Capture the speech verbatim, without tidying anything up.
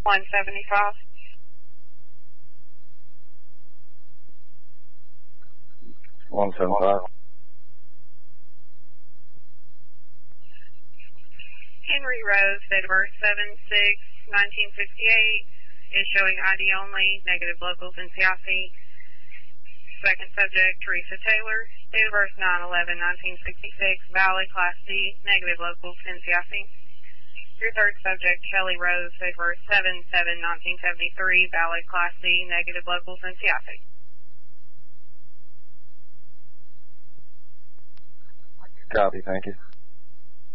one seventy-five. one seventy-five. Henry Rose, date of birth seven six nineteen fifty-eight, is showing I D only, negative locals in Seafe. Second subject, Teresa Taylor, date of birth nine eleven nineteen sixty-six, valid, Class D, negative locals in Seafe. Your third subject, Kelly Rose, date of birth seven seven nineteen seventy-three, valid, Class D, negative locals in Seafe. Copy, thank you.